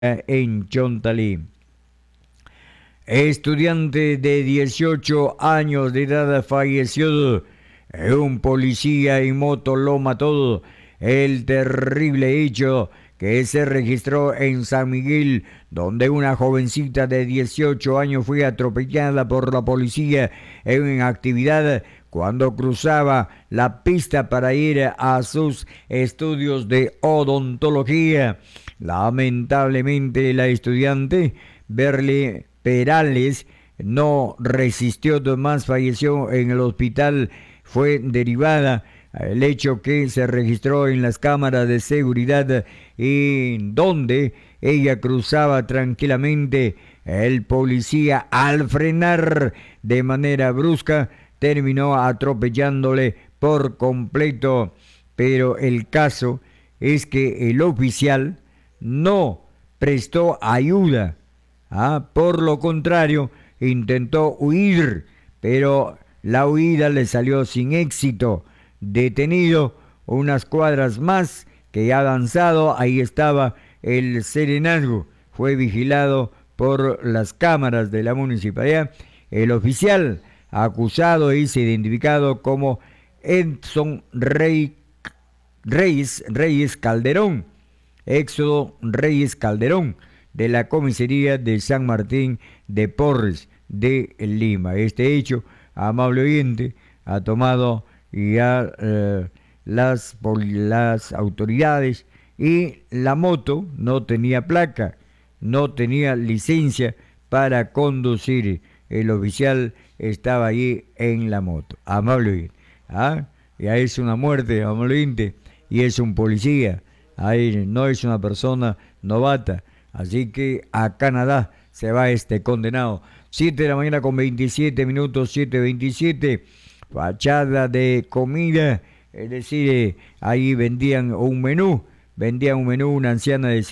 en Chontalí. Estudiante de 18 años de edad falleció. Un policía en moto lo mató. El terrible hecho que se registró en San Miguel, donde una jovencita de 18 años fue atropellada por la policía en actividad cuando cruzaba la pista para ir a sus estudios de odontología. Lamentablemente, la estudiante Berly Perales no resistió más, falleció en el hospital, fue derivada. El hecho que se registró en las cámaras de seguridad en donde ella cruzaba tranquilamente, el policía al frenar de manera brusca terminó atropellándole por completo. Pero el caso es que el oficial no prestó ayuda. Por lo contrario, intentó huir, pero la huida le salió sin éxito. Detenido unas cuadras más que ha avanzado, ahí estaba el serenazgo. Fue vigilado por las cámaras de la municipalidad. El oficial acusado es identificado como Edson Reyes Calderón, Éxodo Reyes Calderón, de la comisaría de San Martín de Porres de Lima. Este hecho, amable oyente, ha tomado ya las autoridades, y la moto no tenía placa, no tenía licencia para conducir. El oficial estaba allí en la moto. Amable oyente. Ya es una muerte, amable oyente, y es un policía. Ahí no es una persona novata. Así que a Canadá se va este condenado. 7 de la mañana con 27 minutos, 7:27. Fachada de comida, es decir, ahí vendían un menú, una anciana de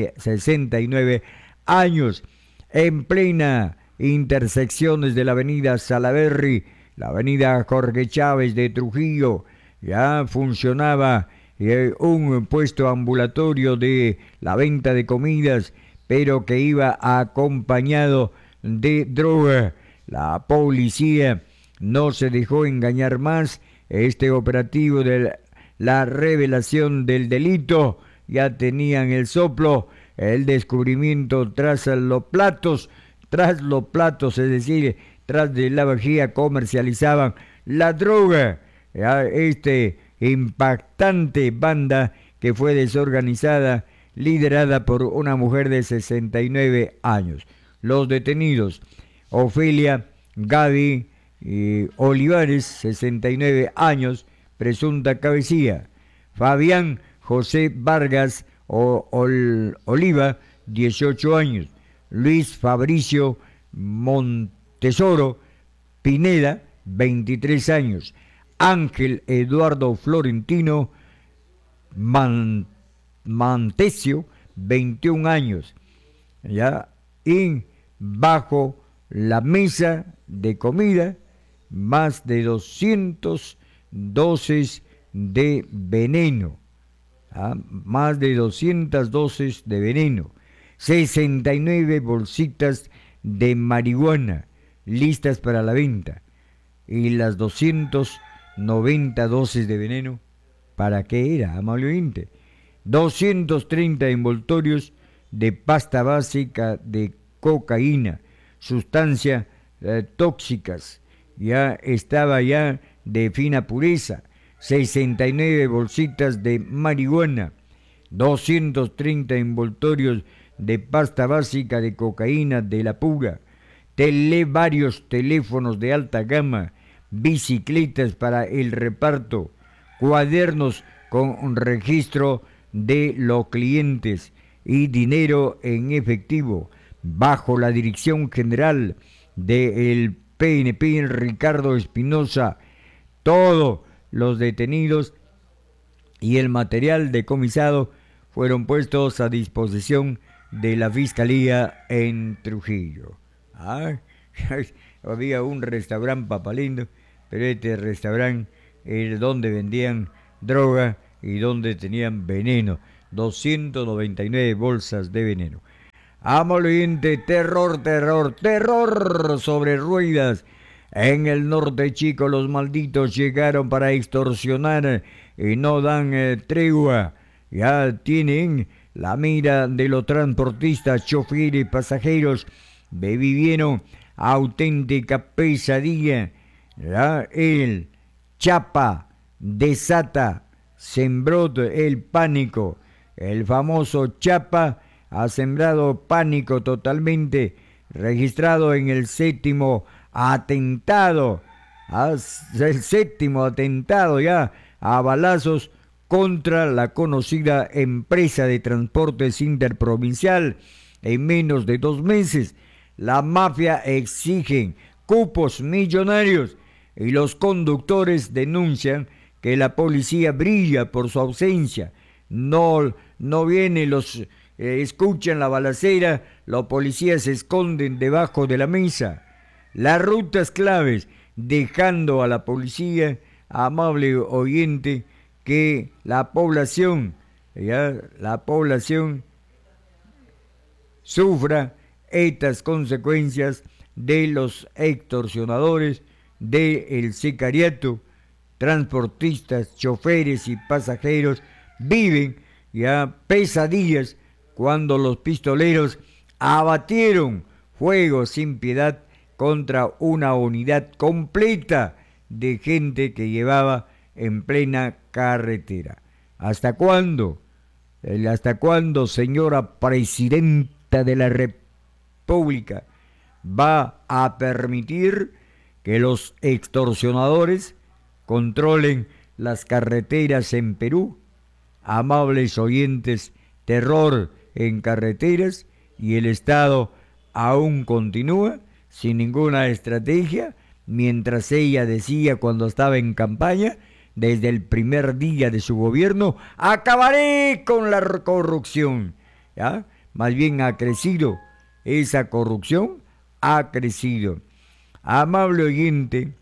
69 años, en plena intersecciones de la avenida Salaberry, la avenida Jorge Chávez de Trujillo. Ya funcionaba un puesto ambulatorio de la venta de comidas, pero que iba acompañado de droga. La policía no se dejó engañar más. Este operativo de la revelación del delito, ya tenían el soplo, el descubrimiento tras los platos, es decir, tras de la vajilla comercializaban la droga. Ya impactante banda que fue desorganizada, liderada por una mujer de 69 años. Los detenidos: Ofelia Gaby Olivares, 69 años, presunta cabecilla; Fabián José Vargas Oliva, 18 años; Luis Fabricio Montesoro Pineda, 23 años; Ángel Eduardo Florentino Mantesio, 21 años. Ya, y bajo la mesa de comida, más de 200 dosis de veneno. Más de 200 dosis de veneno. 69 bolsitas de marihuana listas para la venta. Y las 290 dosis de veneno, ¿para qué era, amable oyente? 230 envoltorios de pasta básica de cocaína, sustancias tóxicas, ya estaba ya de fina pureza. 69 bolsitas de marihuana, 230 envoltorios de pasta básica de cocaína de la pura, varios teléfonos de alta gama, bicicletas para el reparto, cuadernos con un registro de los clientes y dinero en efectivo, bajo la dirección general del PNP Ricardo Espinosa. Todos los detenidos y el material decomisado fueron puestos a disposición de la Fiscalía en Trujillo. Había un restaurante papalindo, pero este restaurante era donde vendían droga y donde tenían veneno. 299 bolsas de veneno. Amable oyente, terror, terror, terror sobre ruedas. En el norte, chicos, los malditos llegaron para extorsionar y no dan tregua. Ya tienen la mira de los transportistas, choferes, pasajeros. Vivieron auténtica pesadilla. Ya el Chapa desata, sembró el pánico. El famoso Chapa ha sembrado pánico totalmente, registrado en el séptimo atentado ya a balazos contra la conocida empresa de transportes interprovincial. En menos de 2 meses, la mafia exige cupos millonarios y los conductores denuncian que la policía brilla por su ausencia. No vienen los... escuchan la balacera, los policías se esconden debajo de la mesa. Las rutas claves, dejando a la policía, amable oyente, que la población sufra estas consecuencias de los extorsionadores, del sicariato. Transportistas, choferes y pasajeros viven ya pesadillas cuando los pistoleros abatieron fuego sin piedad contra una unidad completa de gente que llevaba en plena carretera. ¿Hasta cuándo? ¿Hasta cuándo, señora presidenta de la República, va a permitir que los extorsionadores controlen las carreteras en Perú? Amables oyentes, terror en carreteras y el Estado aún continúa sin ninguna estrategia, mientras ella decía cuando estaba en campaña, desde el primer día de su gobierno, acabaré con la corrupción. ¿Ya? Más bien ha crecido, esa corrupción ha crecido. Amable oyente,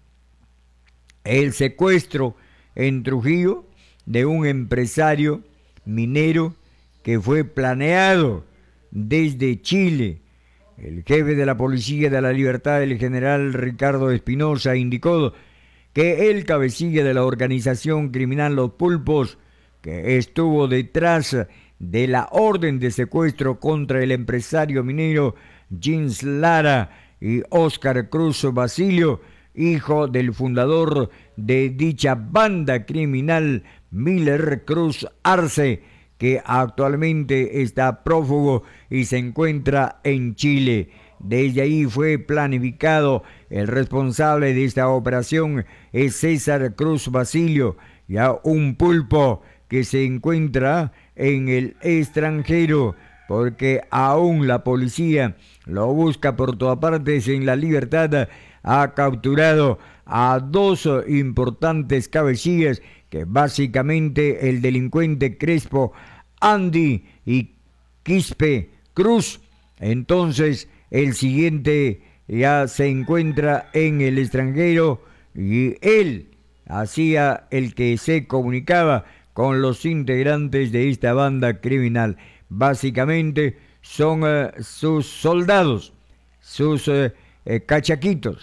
el secuestro en Trujillo de un empresario minero que fue planeado desde Chile. El jefe de la Policía de la Libertad, el general Ricardo Espinosa, indicó que el cabecilla de la organización criminal Los Pulpos, que estuvo detrás de la orden de secuestro contra el empresario minero Jens Lara y Óscar Cruz Basilio, hijo del fundador de dicha banda criminal, Miller Cruz Arce, que actualmente está prófugo y se encuentra en Chile. Desde ahí fue planificado. El responsable de esta operación es César Cruz Basilio, ya un pulpo que se encuentra en el extranjero, porque aún la policía lo busca por todas partes. En la libertad ha capturado a 2 importantes cabecillas, que básicamente el delincuente Crespo Andy y Quispe Cruz. Entonces el siguiente ya se encuentra en el extranjero y él hacía el que se comunicaba con los integrantes de esta banda criminal. Básicamente son sus soldados, sus cachaquitos,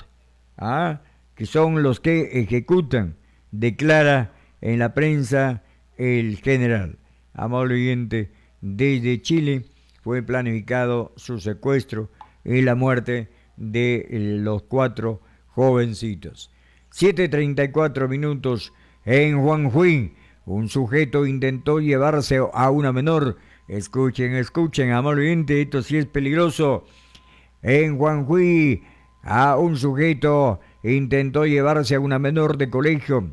que son los que ejecutan, declara en la prensa el general. Amable oyente, desde Chile fue planificado su secuestro y la muerte de los 4 jovencitos. 7:34 minutos en Juanjuy. Un sujeto intentó llevarse a una menor. Escuchen, amable oyente, esto sí es peligroso. En Juanjuy, a un sujeto intentó llevarse a una menor de colegio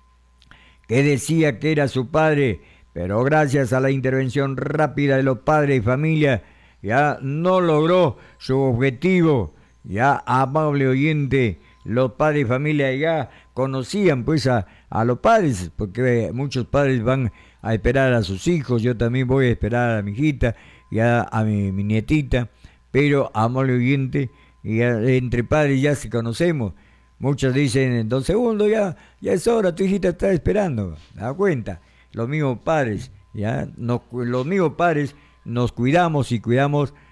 que decía que era su padre, pero gracias a la intervención rápida de los padres y familia, ya no logró su objetivo. Ya, amable oyente, los padres y familia ya conocían pues a los padres, porque muchos padres van a esperar a sus hijos. Yo también voy a esperar a mi hijita, ya a mi nietita, pero amable oyente, ya, entre padres ya se conocemos. Muchos dicen en 2 segundos, ya es hora, tu hijita está esperando. ¿Da cuenta? Los mismos padres, los mismos padres nos cuidamos y cuidamos